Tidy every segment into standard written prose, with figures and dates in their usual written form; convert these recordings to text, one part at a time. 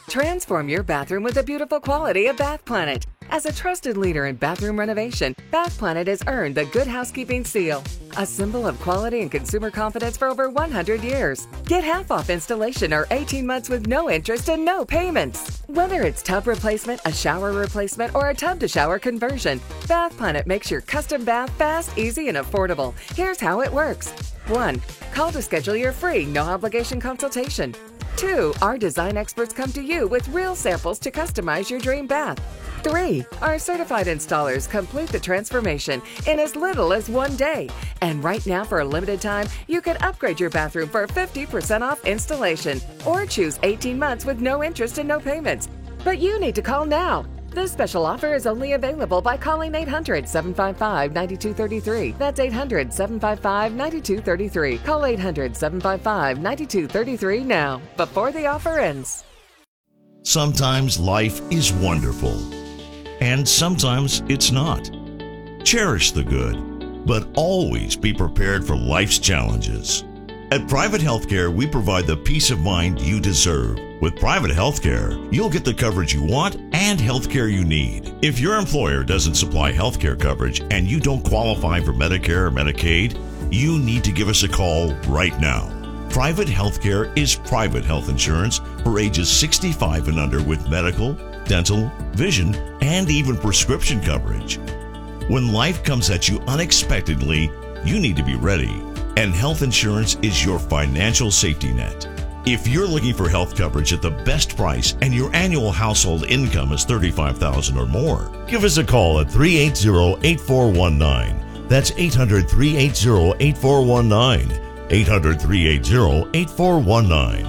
Transform your bathroom with the beautiful quality of Bath Planet. As a trusted leader in bathroom renovation, Bath Planet has earned the Good Housekeeping seal, a symbol of quality and consumer confidence for over 100 years. Get half off installation or 18 months with no interest and no payments. Whether it's tub replacement, a shower replacement, or a tub-to-shower conversion, Bath Planet makes your custom bath fast, easy, and affordable. Here's how it works. 1. Call to schedule your free, no-obligation consultation. 2. Our design experts come to you with real samples to customize your dream bath. 3. Our certified installers complete the transformation in as little as 1 day. And right now, for a limited time, you can upgrade your bathroom for 50% off installation or choose 18 months with no interest and no payments. But you need to call now. This special offer is only available by calling 800-755-9233. That's 800-755-9233. Call 800-755-9233 now, before the offer ends. Sometimes life is wonderful, and sometimes it's not. Cherish the good, but always be prepared for life's challenges. At Private Healthcare, we provide the peace of mind you deserve. With Private Healthcare, you'll get the coverage you want and healthcare you need. If your employer doesn't supply healthcare coverage and you don't qualify for Medicare or Medicaid, you need to give us a call right now. Private Healthcare is private health insurance for ages 65 and under with medical, dental, vision, and even prescription coverage. When life comes at you unexpectedly, you need to be ready. And health insurance is your financial safety net. If you're looking for health coverage at the best price and your annual household income is $35,000 or more, give us a call at 380-8419. That's 800-380-8419. 800-380-8419.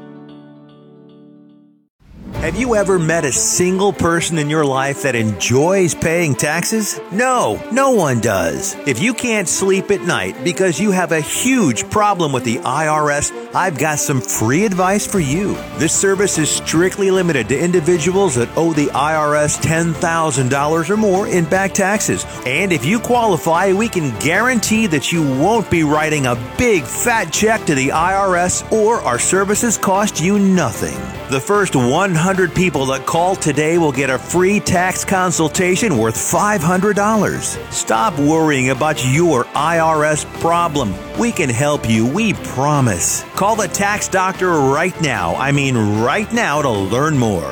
Have you ever met a single person in your life that enjoys paying taxes? No, no one does. If you can't sleep at night because you have a huge problem with the IRS, I've got some free advice for you. This service is strictly limited to individuals that owe the IRS $10,000 or more in back taxes. And if you qualify, we can guarantee that you won't be writing a big fat check to the IRS, or our services cost you nothing. The first 100 people that call today will get a free tax consultation worth $500. Stop worrying about your IRS problem. We can help you, we promise. Call the tax doctor right now. I mean right now, to learn more.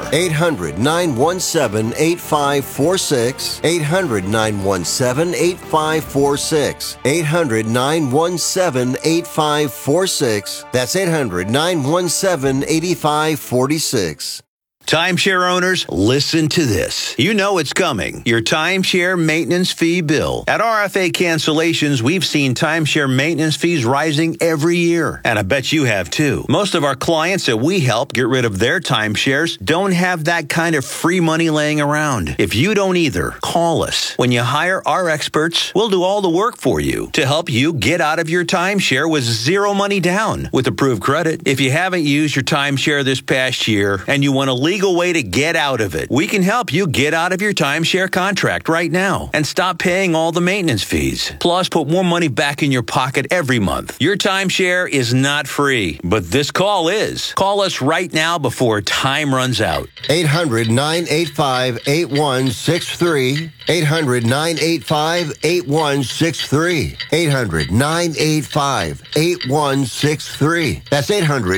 800-917-8546. 800-917-8546. 800-917-8546. That's 800-917-8546. Timeshare owners, listen to this. You know it's coming. Your timeshare maintenance fee bill. At RFA Cancellations, we've seen timeshare maintenance fees rising every year. And I bet you have too. Most of our clients that we help get rid of their timeshares don't have that kind of free money laying around. If you don't either, call us. When you hire our experts, we'll do all the work for you to help you get out of your timeshare with zero money down with approved credit. If you haven't used your timeshare this past year and you want to leave way to get out of it, we can help you get out of your timeshare contract right now and stop paying all the maintenance fees. Plus, put more money back in your pocket every month. Your timeshare is not free, but this call is. Call us right now before time runs out. 800-985-8163. 800-985-8163. 800-985-8163. That's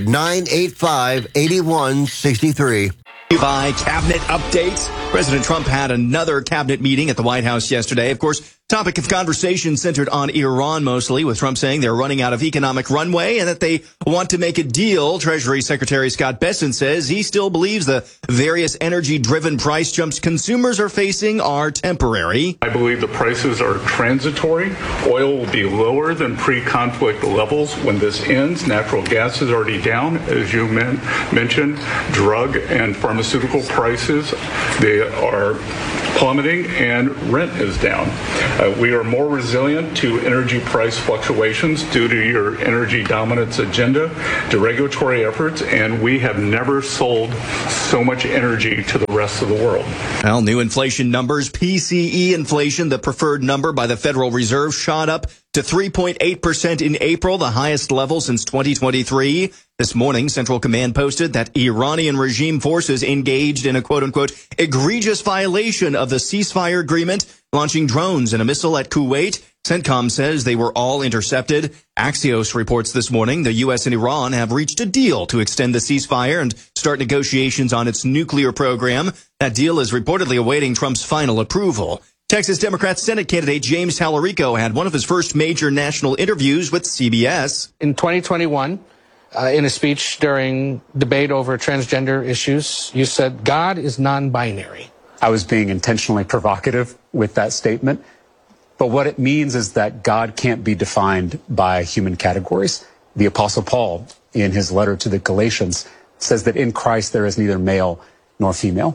800-985-8163. By cabinet updates. President Trump had another cabinet meeting at the White House yesterday. Of course, topic of conversation centered on Iran mostly, with Trump saying they're running out of economic runway and that they want to make a deal. Treasury Secretary Scott Bessent says he still believes the various energy-driven price jumps consumers are facing are temporary. I believe the prices are transitory. Oil will be lower than pre-conflict levels when this ends. Natural gas is already down, as you mentioned. Drug and pharmaceutical prices, they are plummeting, and rent is down. We are more resilient to energy price fluctuations due to your energy dominance agenda, to regulatory efforts, and we have never sold so much energy to the rest of the world. Well, new inflation numbers, PCE inflation, the preferred number by the Federal Reserve, shot up to 3.8% in April, the highest level since 2023. This morning, Central Command posted that Iranian regime forces engaged in a quote-unquote egregious violation of the ceasefire agreement, launching drones and a missile at Kuwait. CENTCOM says they were all intercepted. Axios reports this morning the U.S. and Iran have reached a deal to extend the ceasefire and start negotiations on its nuclear program. That deal is reportedly awaiting Trump's final approval. Texas Democrat Senate candidate James Tallarico had one of his first major national interviews with CBS. In 2021, in a speech during debate over transgender issues, you said, God is non-binary. I was being intentionally provocative with that statement. But what it means is that God can't be defined by human categories. The Apostle Paul, in his letter to the Galatians, says that in Christ there is neither male nor female.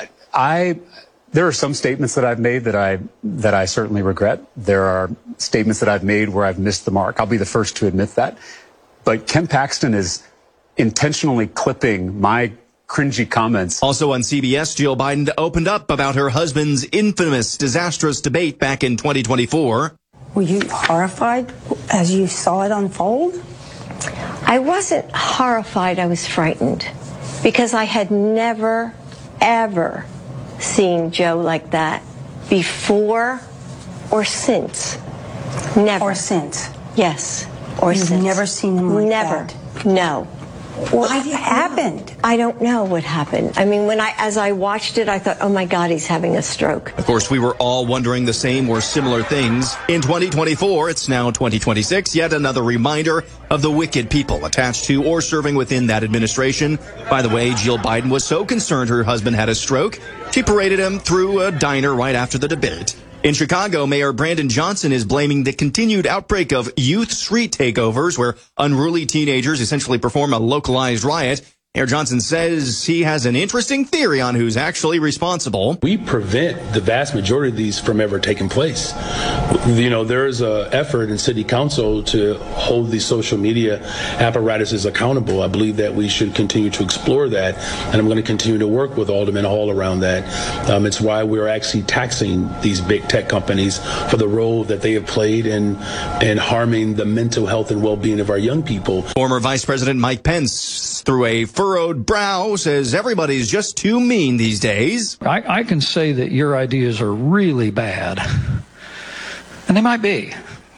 There are some statements that I've made that I certainly regret. There are statements that I've made where I've missed the mark. I'll be the first to admit that. But Ken Paxton is intentionally clipping my cringy comments. Also on CBS, Jill Biden opened up about her husband's infamous, disastrous debate back in 2024. Were you horrified as you saw it unfold? I wasn't horrified. I was frightened because I had never, ever seen Joe like that before or since. Never. Or since? Yes. Or You've since. Never seen him like that? Never. No. What happened? I don't know what happened. I mean, as I watched it, I thought, oh my God, he's having a stroke. Of course, we were all wondering the same or similar things. In 2024, it's now 2026, yet another reminder of the wicked people attached to or serving within that administration. By the way, Jill Biden was so concerned her husband had a stroke, she paraded him through a diner right after the debate. In Chicago, Mayor Brandon Johnson is blaming the continued outbreak of youth street takeovers where unruly teenagers essentially perform a localized riot. Mayor Johnson says he has an interesting theory on who's actually responsible. We prevent the vast majority of these from ever taking place. You know, there is an effort in city council to hold these social media apparatuses accountable. I believe that we should continue to explore that, and I'm going to continue to work with Alderman Hall around that. It's why we're actually taxing these big tech companies for the role that they have played in harming the mental health and well-being of our young people. Former Vice President Mike Pence, through a furrowed brow, says everybody's just too mean these days. I can say that your ideas are really bad. And they might be.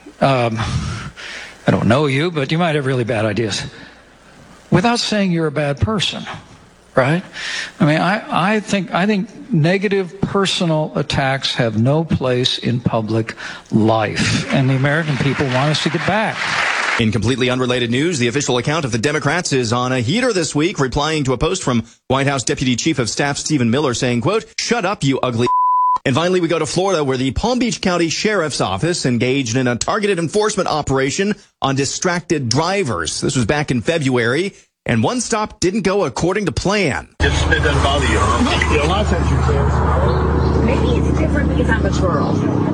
I don't know you, but you might have really bad ideas. Without saying you're a bad person, right? I mean, I think negative personal attacks have no place in public life. And the American people want us to get back. In completely unrelated news, the official account of the Democrats is on a heater this week, replying to a post from White House Deputy Chief of Staff Stephen Miller saying, quote, "Shut up, you ugly." And finally, we go to Florida, where the Palm Beach County Sheriff's Office engaged in a targeted enforcement operation on distracted drivers. This was back in February, and one stop didn't go according to plan. It doesn't bother you, huh? Yeah, a lot of times you can. Maybe it's different because I'm a girl.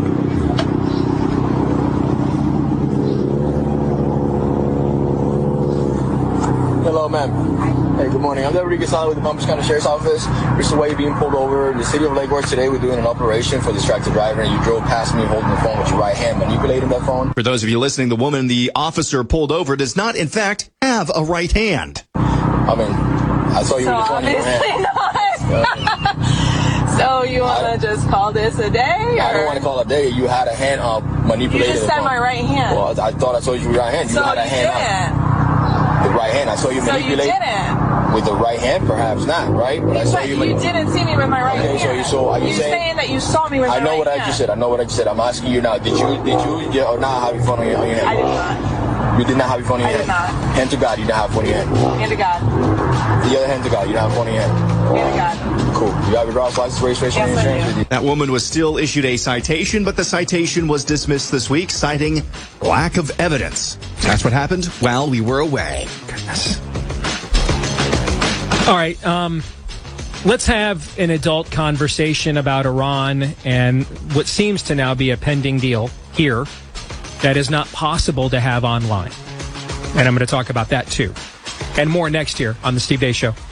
Hello, ma'am. Hey, good morning. I'm Deputy Gasala with the Palm Beach County Sheriff's Office. Recently being pulled over in the city of Lake Worth today. We're doing an operation for distracted driver, and you drove past me holding the phone with your right hand, manipulating that phone. For those of you listening, the woman the officer pulled over does not, in fact, have a right hand. I mean, I saw you with the phone in your hand. Not. So you want to just call this a day? I don't want to call it a day. You had a hand up manipulating. You just said my right hand. Well, I thought I saw you with your right hand. You so had a hand up. The right hand. I saw you manipulate. So you didn't. With the right hand, perhaps not, right? But I saw you didn't see me with my right hand. Are you saying that you saw me with my right hand? I know what I just said. I know what I just said. I'm asking you now. Did you or not have your phone on your hand? I did not. You did not have your phone in your hand? I did not. Hand to God, you didn't have your phone in your hand? Hand to God. The other hand to God, you don't have your phone in your hand? Hand to God. Cool. You have your driver's license, registration, and insurance? That woman was still issued a citation, but the citation was dismissed this week, citing lack of evidence. That's what happened while we were away. Goodness. All right, let's have an adult conversation about Iran and what seems to now be a pending deal here that is not possible to have online. And I'm going to talk about that too. And more next year on The Steve Deace Show.